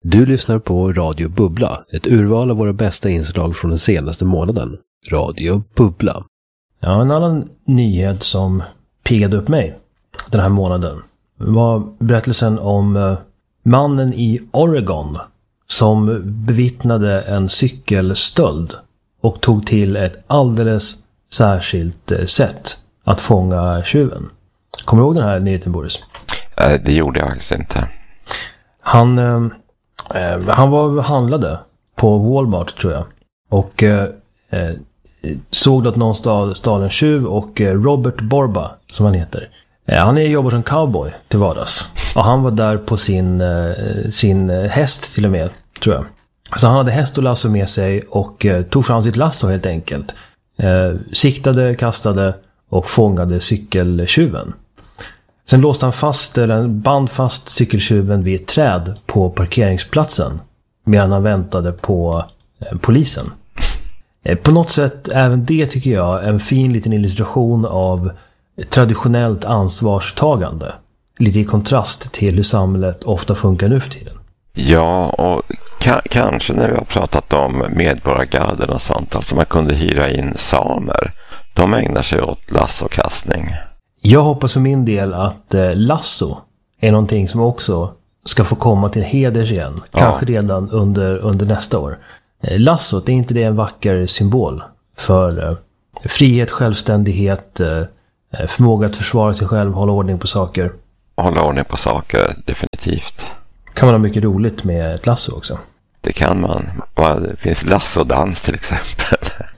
Du lyssnar på Radio Bubbla, ett urval av våra bästa inslag från den senaste månaden. Radio Bubbla. Ja, en annan nyhet som piggade upp mig den här månaden var berättelsen om mannen i Oregon som bevittnade en cykelstöld och tog till ett alldeles särskilt sätt att fånga tjuven. Kommer du ihåg den här nyheten, Boris? Det gjorde jag faktiskt inte. Han var handlade på Walmart, tror jag. Och såg att någon stal en tjuv, och Robert Borba, som han heter. Han jobbar som cowboy till vardags. Och han var där på sin häst till och med, tror jag. Så han hade häst och lasso med sig och tog fram sitt lasso helt enkelt. Siktade, kastade och fångade cykeltjuven. Sen låste han band fast cykeltjuven vid ett träd på parkeringsplatsen medan han väntade på polisen. På något sätt, även det tycker jag, en fin liten illustration av traditionellt ansvarstagande. Lite i kontrast till hur samhället ofta funkar nu för tiden. Ja, och kanske när vi har pratat om medborgargarden och sånt, alltså man kunde hyra in samer. De ägnar sig åt lassokastning. Jag hoppas för min del att lasso är någonting som också ska få komma till heders igen. Kanske redan under nästa år. Lassot, är inte det en vacker symbol för frihet, självständighet, förmåga att försvara sig själv, hålla ordning på saker? Hålla ordning på saker, definitivt. Kan man ha mycket roligt med ett lasso också? Det kan man. Det finns lassodans till exempel.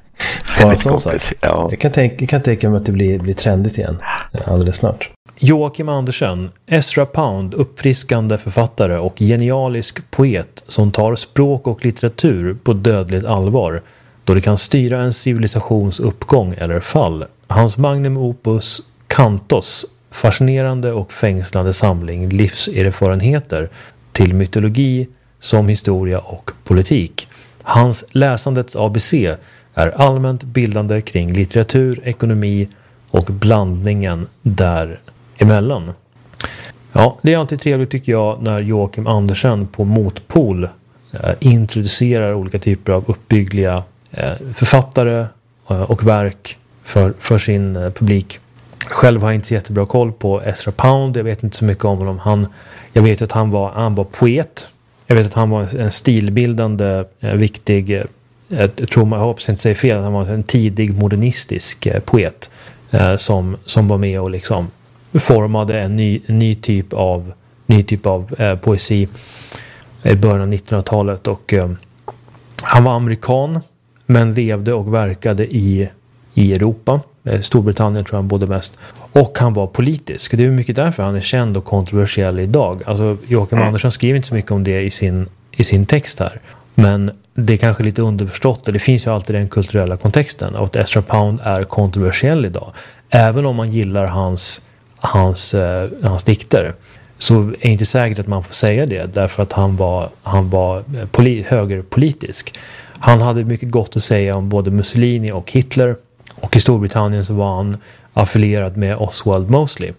Ja. Jag kan tänka mig att det blir trendigt igen alldeles snart. Joakim Andersen, Ezra Pound, uppfriskande författare och genialisk poet som tar språk och litteratur på dödligt allvar då det kan styra en civilisations uppgång eller fall. Hans magnum opus Kantos, fascinerande och fängslande samling livserfarenheter till mytologi som historia och politik. Hans läsandets ABC är allmänt bildande kring litteratur, ekonomi och blandningen däremellan. Ja, det är alltid trevligt tycker jag när Joakim Andersen på Motpol introducerar olika typer av uppbyggliga författare och verk för sin publik. Själv har jag inte så jättebra koll på Ezra Pound. Jag vet inte så mycket om honom. Jag vet att han var poet. Jag vet att han var en stilbildande, viktig, jag hoppas jag inte säger fel, han var en tidig modernistisk poet som var med och liksom formade en ny typ av poesi i början av 1900-talet. Och han var amerikan men levde och verkade i Europa. Storbritannien tror jag han bodde mest. Och han var politisk. Det är mycket därför han är känd och kontroversiell idag. Alltså Joakim Andersson skriver inte så mycket om det i sin text här. Men det är kanske lite underförstått. Det finns ju alltid den kulturella kontexten. Och att Ezra Pound är kontroversiell idag. Även om man gillar hans dikter. Så är det inte säkert att man får säga det. Därför att han var högerpolitisk. Han hade mycket gott att säga om både Mussolini och Hitler. Och i Storbritannien så var han affilierad med Oswald Mosley.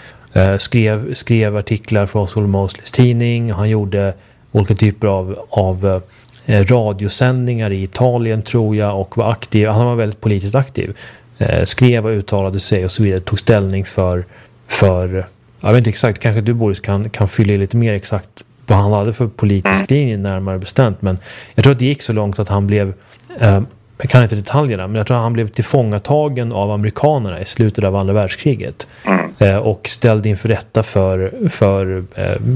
Skrev artiklar för Oswald Mosleys tidning. Han gjorde olika typer av radiosändningar i Italien tror jag. Och var aktiv. Han var väldigt politiskt aktiv. Skrev och uttalade sig och så vidare. Tog ställning för jag vet inte exakt. Kanske du Boris kan fylla i lite mer exakt vad han hade för politisk linje närmare bestämt. Men jag tror att det gick så långt att han blev... jag kan inte detaljerna, men jag tror att han blev tillfångatagen av amerikanerna i slutet av andra världskriget. Och ställde inför rätta för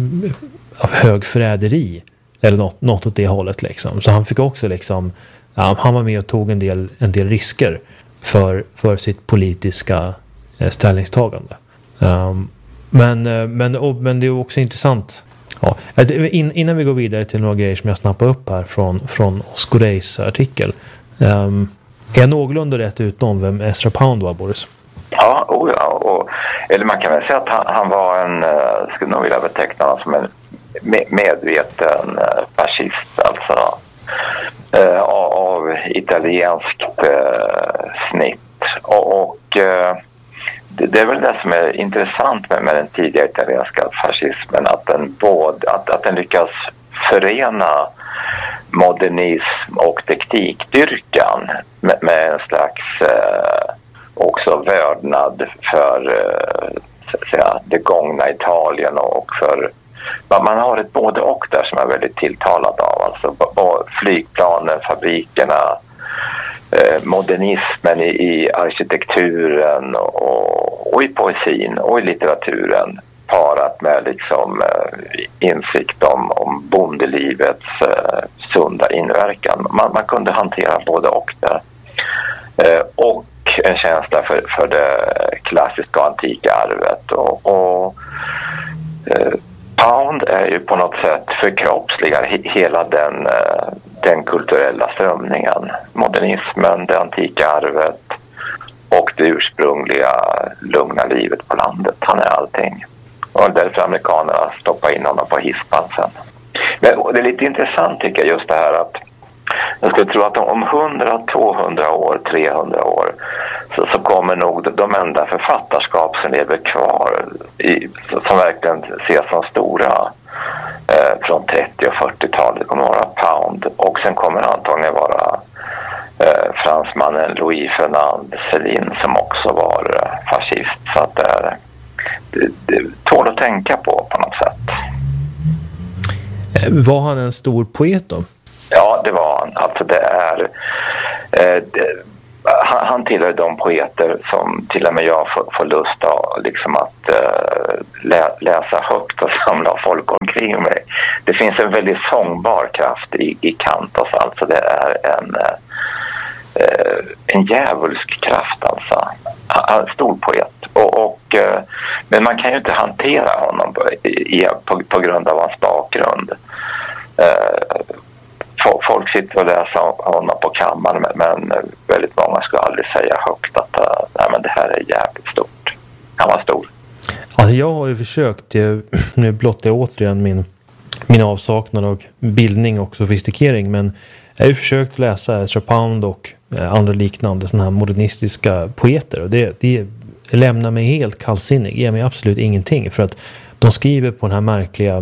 högförräderi eller något åt det hållet liksom. Så han fick också liksom, han var med och tog en del risker för sitt politiska ställningstagande. Men det är också intressant. Ja, innan vi går vidare till några grejer som jag snappar upp här från Oscar Reis artikel. Är jag någorlunda rätt ut om vem Ezra Pound var, Boris? Ja, eller man kan väl säga att han var skulle nog vilja beteckna honom som en medveten fascist, alltså av italienskt snitt. Och det är väl det som är intressant med den tidiga italienska fascismen, att den lyckas förena modernism och teknikdyrkan med en slags också vördnad för det gångna Italien och för man har ett både och där som jag är väldigt tilltalad av, alltså flygplanen, fabrikerna, modernismen i arkitekturen och i poesin och i litteraturen parat med liksom insikt om bondelivets sunda inverkan. Man kunde hantera både och där. Och en känsla för det klassiska och antika arvet. Och Pound är ju på något sätt förkroppsligar hela den kulturella strömningen. Modernismen, det antika arvet och det ursprungliga lugna livet på landet. Han är allting. Och därför amerikanerna stoppar in honom på hispan sen. Men det är lite intressant tycker jag just det här att jag skulle tro att om 100, 200 år, 300 år så kommer nog de enda författarskap som lever kvar som verkligen ses som stora från 30- och 40-talet. Det kommer vara Pound och sen kommer antagligen vara fransmannen Louis Fernand Céline som också var fascist. Så att det tål att tänka på något sätt. Var han en stor poet då? Ja, det var han. Alltså det är... han tillhör de poeter som till och med jag får lust att, liksom att läsa högt och samla folk omkring mig. Det finns en väldigt sångbar kraft i Cantos. Alltså det är en djävulsk kraft alltså. Han är en stor poet. Men man kan ju inte hantera honom på grund av hans bakgrund. Folk sitter och läser honom på kammaren men väldigt många ska aldrig säga högt att nej, men det här är jävligt stort. Han var stor. Alltså jag har ju försökt, nu blottar jag återigen min avsaknad av bildning och sofistikering, men jag har ju försökt läsa Ezra Pound och andra liknande sådana här modernistiska poeter och det lämnar mig helt kallsinnig, ger mig absolut ingenting för att de skriver på den här märkliga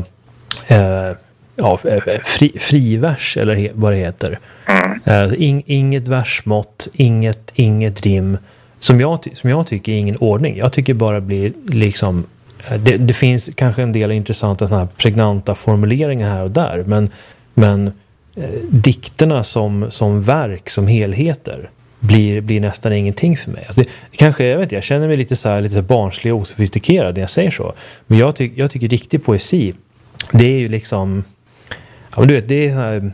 frivers eller vad det heter. Inget versmått, inget rim som jag tycker är ingen ordning. Jag tycker bara blir liksom det finns kanske en del intressanta såna här pregnanta formuleringar här och där, men dikterna som verk, som helheter blir nästan ingenting för mig. Alltså det kanske, jag känner mig lite så barnslig och sofistikerad när jag säger så. Men jag tycker riktig poesi, det är ju liksom, ja, du vet, det är så här,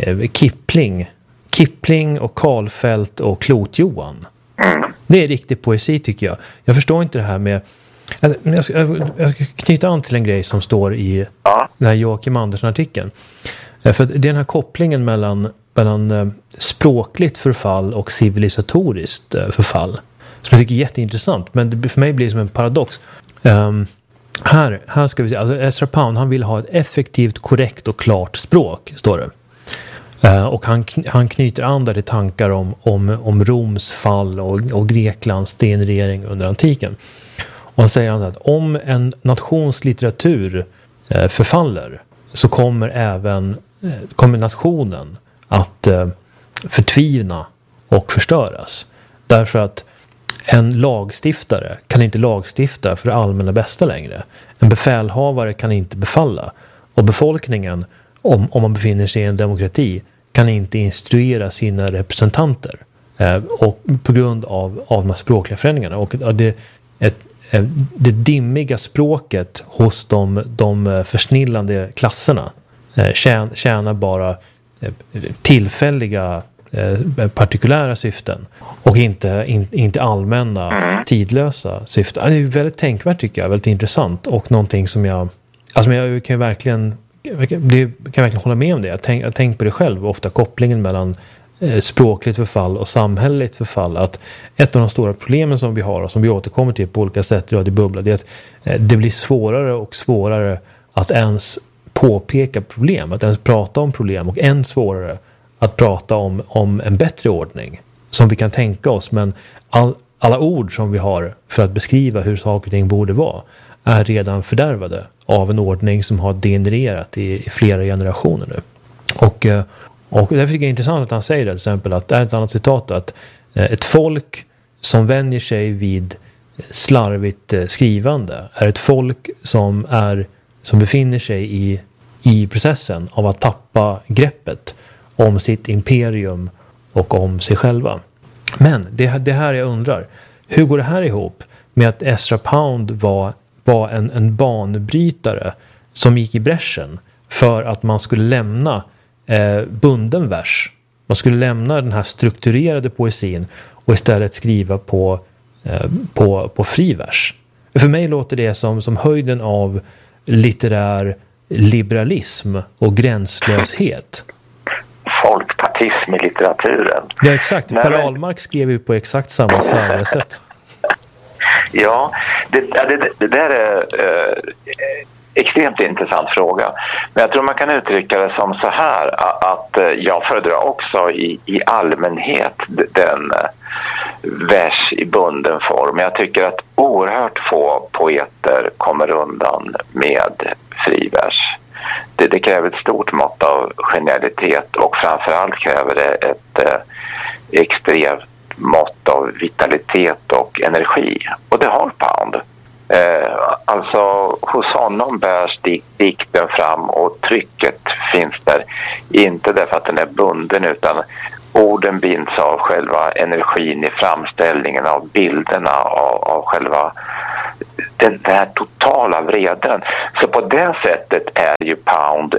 Kipling och Karlfeldt och Klot-Johan. Det är riktig poesi tycker jag. Jag förstår inte det här med, jag ska knyta an till en grej som står i den här Joakim Andersson-artikeln. För det är den här kopplingen mellan språkligt förfall och civilisatoriskt förfall som jag tycker är jätteintressant, men för mig blir det som en paradox. Här ska vi se, alltså Ezra Pound, han vill ha ett effektivt, korrekt och klart språk, står det. Och han knyter an där till tankar om Roms fall och Greklands stenregering under antiken. Och han säger att om en nations litteratur förfaller så kommer nationen att förtvivna och förstöras. Därför att en lagstiftare kan inte lagstifta för det allmänna bästa längre. En befälhavare kan inte befalla. Och befolkningen, om man befinner sig i en demokrati, kan inte instruera sina representanter. Och på grund av de här språkliga förändringarna. Och det dimmiga språket hos de försnillande klasserna tjänar bara tillfälliga partikulära syften och inte allmänna tidlösa syften. Det är väldigt tänkvärt tycker jag, väldigt intressant och någonting som jag kan verkligen hålla med om det. Jag har tänkt på det själv, ofta kopplingen mellan språkligt förfall och samhälleligt förfall, att ett av de stora problemen som vi har och som vi återkommer till på olika sätt i Radio Bubbla, det är att det blir svårare och svårare att ens påpeka problem, att ens prata om problem, och än svårare att prata om en bättre ordning som vi kan tänka oss, men alla ord som vi har för att beskriva hur saker och ting borde vara är redan fördärvade av en ordning som har degenererat i flera generationer nu. Och därför tycker jag det är intressant att han säger det, till exempel att det är ett annat citat, att ett folk som vänjer sig vid slarvigt skrivande är ett folk som befinner sig i processen av att tappa greppet om sitt imperium och om sig själva. Men det här jag undrar, hur går det här ihop med att Ezra Pound var en banbrytare som gick i bräschen för att man skulle lämna bunden vers. Man skulle lämna den här strukturerade poesin och istället skriva på fri vers. För mig låter det som höjden av litterär liberalism och gränslöshet. Folkpartism i litteraturen. Ja, exakt. Per Ahlmark skrev ju på exakt samma slarviga sätt. Ja, det där är extremt intressant fråga. Men jag tror man kan uttrycka det som så här, att jag föredrar också i allmänhet den vers i bunden form. Jag tycker att oerhört få poeter kommer undan med frivers. Det kräver ett stort mått av genialitet och framförallt kräver det ett extremt mått av vitalitet och energi. Och det har Pound. Alltså hos honom bärs dikten fram och trycket finns där. Inte därför att den är bunden, utan orden binds av själva energin i framställningen, av bilderna, av själva den här totala vreden. Så på det sättet är ju Pound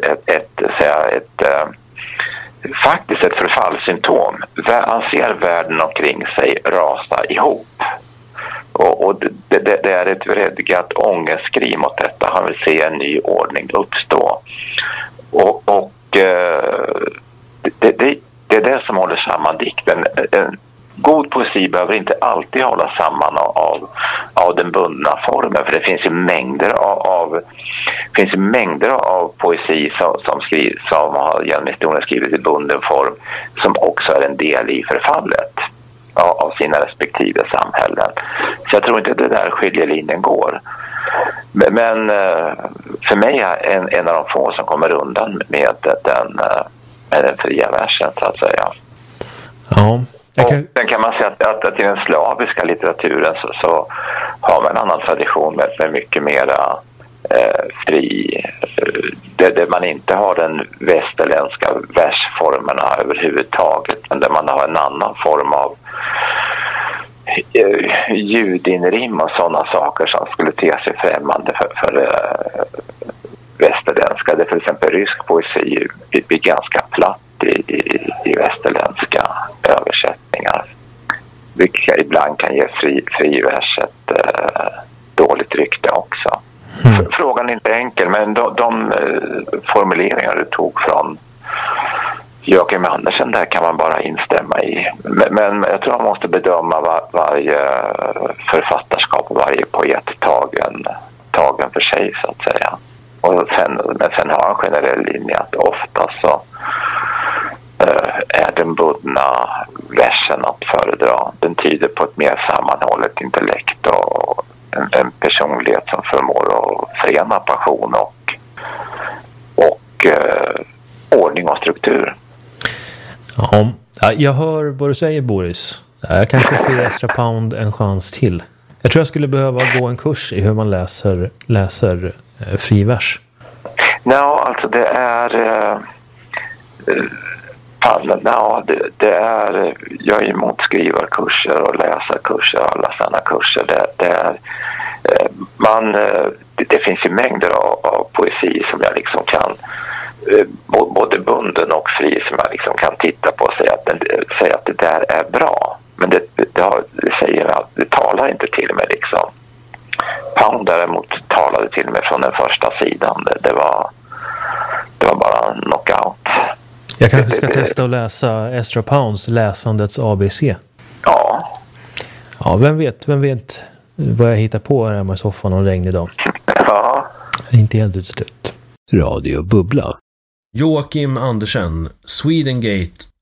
faktiskt ett förfallssymptom. Han ser världen omkring sig rasa ihop. Och det är ett vredgat ångestskri mot detta. Han vill se en ny ordning uppstå. Och det är det som håller samman dikten. En god poesi behöver inte alltid hålla samman av den bundna formen. För det finns ju mängder av poesi som har genom historien skrivit i bunden form, som också är en del i förfallet av sina respektive samhällen. Så jag tror inte det där skiljelinjen går. Men för mig är en av de få som kommer undan med den fria versen, så att säga. Ja. Sen kan man säga att i den slaviska litteraturen så har man en annan tradition med mycket mera fri, där man inte har den västerländska versformerna överhuvudtaget, men där man har en annan form av ljudinrim och sådana saker som skulle te sig främmande för västerländska. Det är för exempel rysk poesi blir ganska platt i västerländska översättningar, vilket ibland kan ge frivers ett dåligt rykte också. Frågan är inte enkel, men de formuleringar du tog från Joakim Andersen där kan man bara instämma i. Men jag tror man måste bedöma varje författarskap och varje poet tagen för sig, så att säga. Men sen har en generell linje att ofta så är den bundna versen att föredra. Den tyder på ett mer sammanhållet intellekt och en personlighet som förmår att förena passion och ordning och struktur. Ja, jag hör vad du säger, Boris. Jag kanske får ge Ezra Pound en chans till. Jag tror jag skulle behöva gå en kurs i hur man läser frivers. Ja, alltså det är jag är emot skrivarkurser och läsarkurser och alla sådana kurser. Det finns ju mängder av poesi som jag liksom kan, både bunden och fri, som jag liksom kan titta på och säga att det där är bra. Men det talar inte till mig liksom. Pound däremot talade till mig från den första sidan. Det var bara en knockout. Jag kanske ska testa att läsa Ezra Pounds läsandets ABC. Ja. Ja, vem vet vad jag hittar på här hemma i soffan en regnig dag. Ja. Inte helt uteslut. Radio Bubbla. Joakim Andersen, Swedengate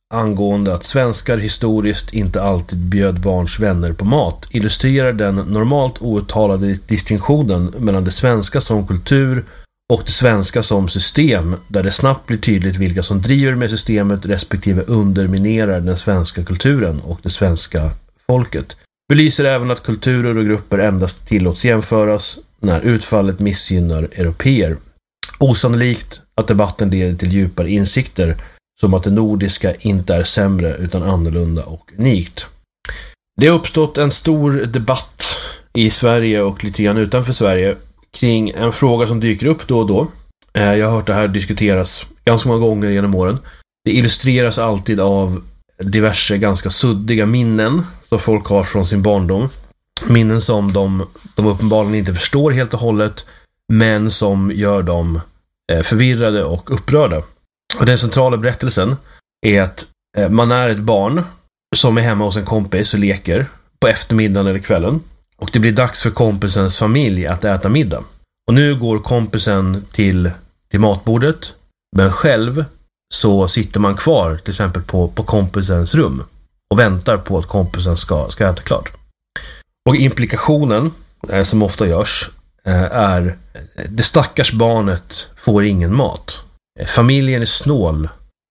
angående att svenskar historiskt inte alltid bjöd barns vänner på mat illustrerar den normalt outtalade distinktionen mellan det svenska som kultur och det svenska som system, där det snabbt blir tydligt vilka som driver med systemet respektive underminerar den svenska kulturen och det svenska folket. Belyser även att kulturer och grupper endast tillåts jämföras när utfallet missgynnar européer. Osannolikt att debatten leder till djupare insikter som att det nordiska inte är sämre utan annorlunda och unikt. Det har uppstått en stor debatt i Sverige och lite grann utanför Sverige kring en fråga som dyker upp då och då. Jag har hört det här diskuteras ganska många gånger genom åren. Det illustreras alltid av diverse ganska suddiga minnen som folk har från sin barndom. Minnen som de uppenbarligen inte förstår helt och hållet, men som gör dem förvirrade och upprörda. Och den centrala berättelsen är att man är ett barn som är hemma hos en kompis och leker på eftermiddagen eller kvällen. Och det blir dags för kompisens familj att äta middag. Och nu går kompisen till matbordet, men själv så sitter man kvar till exempel på kompisens rum och väntar på att kompisen ska äta klart. Och implikationen som ofta görs är det stackars barnet får ingen mat. Familjen är snål,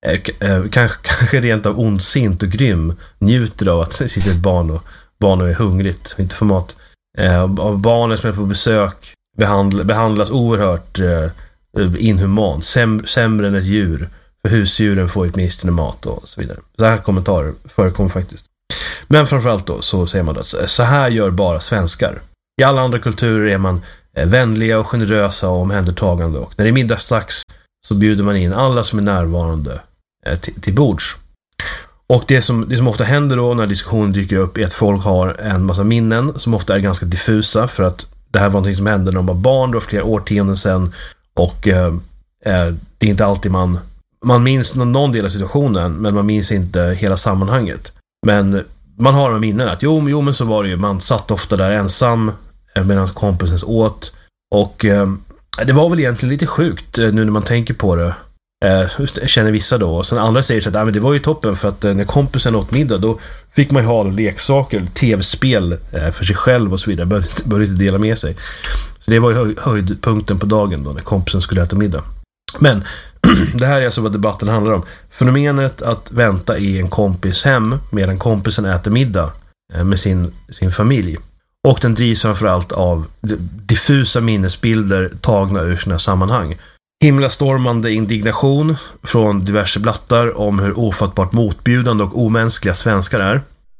kanske rent av ondsint och grym, njuter av att sitta ett barn och är hungrigt och inte får mat. Av barnen som är på besök behandlas oerhört inhumant, sämre än ett djur. För husdjuren får åtminstone mat och så vidare. Så här kommentarer förekommer faktiskt. Men framförallt då så säger man att så här gör bara svenskar. I alla andra kulturer är man vänliga och generösa och omhändertagande. Och när det är middagsdags så bjuder man in alla som är närvarande till bords. Och det som ofta händer då när diskussionen dyker upp är att folk har en massa minnen som ofta är ganska diffusa, för att det här var något som hände när de var barn, det var flera årtionden sedan, och det är inte alltid man minns någon del av situationen, men man minns inte hela sammanhanget. Men man har de minnen att jo men så var det ju, man satt ofta där ensam medan kompisen åt, och det var väl egentligen lite sjukt nu när man tänker på det, känner vissa då. Och sen andra säger så att men det var ju toppen, för att när kompisen åt middag då fick man ju ha leksaker, tv-spel för sig själv och så vidare, började inte dela med sig. Så det var ju höjdpunkten på dagen då när kompisen skulle äta middag. Men det här är alltså vad debatten handlar om. Fenomenet att vänta i en kompis hem medan kompisen äter middag med sin familj. Och den drivs framförallt av diffusa minnesbilder tagna ur sina sammanhang. Himlastormande indignation från diverse blattar om hur ofattbart motbjudande och omänskliga svenskar är.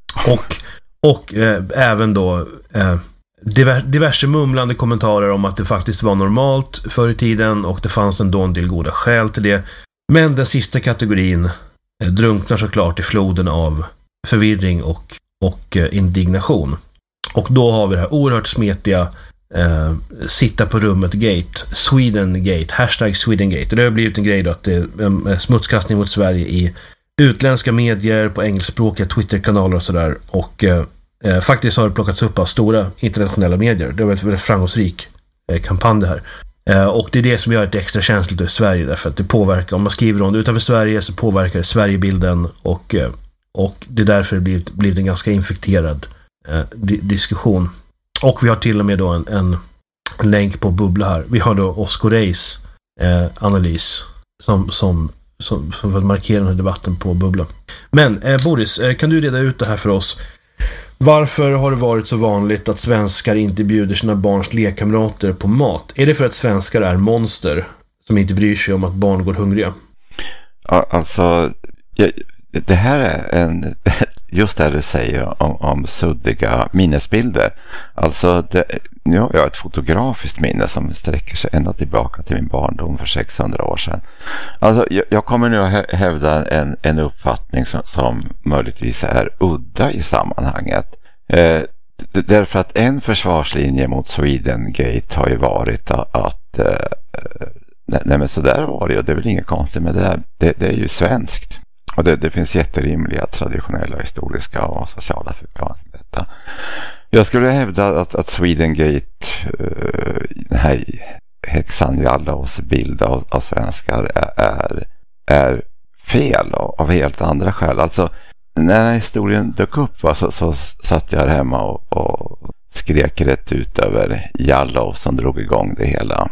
Och även då diverse mumlande kommentarer om att det faktiskt var normalt förr i tiden och det fanns ändå en del goda skäl till det. Men den sista kategorin drunknar såklart i floden av förvirring och indignation. Och då har vi det här oerhört smetiga sitta på rummet gate, Swedengate, hashtag Swedengate. Och det har blivit en grej då att det är smutskastning mot Sverige i utländska medier, på engelskspråkiga Twitter-kanaler och sådär. Och faktiskt har det plockats upp av stora internationella medier. Det har varit en väldigt framgångsrik kampanj det här. Och det är det som gör det extra känsligt i Sverige, därför att det påverkar, om man skriver om det utanför Sverige så påverkar det Sverigebilden, och det är därför det blir en ganska infekterad diskussion. Och vi har till och med då en länk på Bubbla här. Vi har då Oscar Reis analys som för att markera den här debatten på Bubbla. Men Boris, kan du reda ut det här för oss? Varför har det varit så vanligt att svenskar inte bjuder sina barns lekkamrater på mat? Är det för att svenskar är monster som inte bryr sig om att barn går hungriga? Ja, alltså det här är just det du säger om suddiga minnesbilder. Alltså nu har jag ett fotografiskt minne som sträcker sig ända tillbaka till min barndom för 600 år sedan. Alltså jag kommer nu att hävda en uppfattning som möjligtvis är udda i sammanhanget. Därför att en försvarslinje mot Swedengate har ju varit att nej men så där var det, och det är väl inget konstigt med det är ju svenskt. Och det finns jätterimliga traditionella, historiska och sociala förklaringar till detta. Jag skulle hävda att Swedengate, den här häxan i alla oss bild av svenskar är fel av helt andra skäl. Alltså när den här historien dök upp så satt jag hemma och skrek rätt ut över Jallow som drog igång det hela.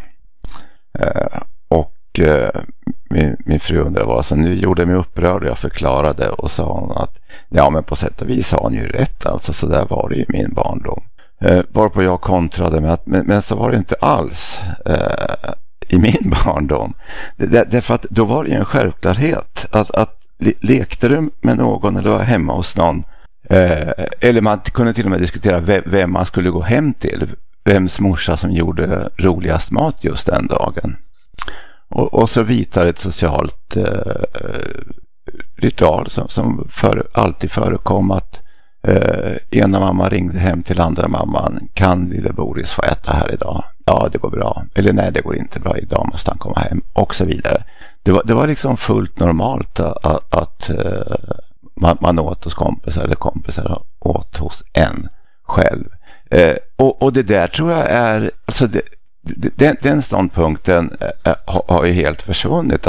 Min fru undrade vad som nu gjorde mig upprörd och jag förklarade och sa hon att ja, men på sätt och vis har hon ju rätt, alltså så där var det i min barndom. Varpå jag kontrade med att men så var det inte alls i min barndom. Därför att då var det ju en självklarhet att lekte du med någon eller var hemma hos någon, eller man kunde till och med diskutera vem man skulle gå hem till, vems morsa som gjorde roligast mat just den dagen. Och så vidare ett socialt ritual som alltid förekom att ena mamma ringde hem till andra mamman. Kan lille Boris få äta här idag? Ja, det går bra. Eller nej, det går inte bra. Idag måste han komma hem. Och så vidare. Det var liksom fullt normalt att man åt hos kompisar eller kompisar åt hos en själv. Och det där tror jag är... Alltså den ståndpunkten har ju helt försvunnit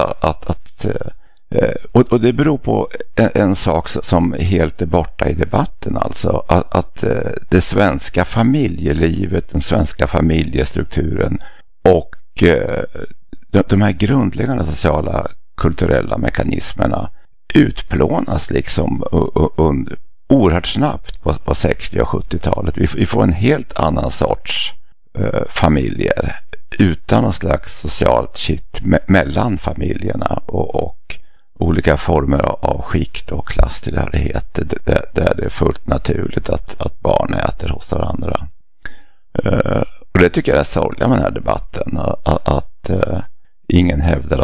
och det beror på en sak som helt är borta i debatten, alltså att det svenska familjelivet, den svenska familjestrukturen och de här grundläggande sociala kulturella mekanismerna utplånas liksom oerhört snabbt på 60- och 70-talet. Vi får en helt annan sorts familjer utan någon slags socialt kitt mellan familjerna och olika former av skikt och klasstillhörighet där det är fullt naturligt att barn äter hos varandra. Och det tycker jag är sorgligt med den här debatten, att ingen hävdar